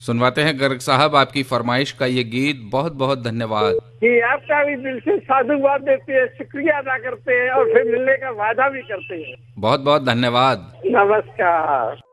सुनवाते हैं गर्ग साहब आपकी फरमाइश का ये गीत। बहुत बहुत धन्यवाद। कि आपका भी दिल से साधुवाद देते हैं, शुक्रिया अदा करते हैं और फिर मिलने का वादा भी करते हैं। बहुत बहुत धन्यवाद। नमस्कार।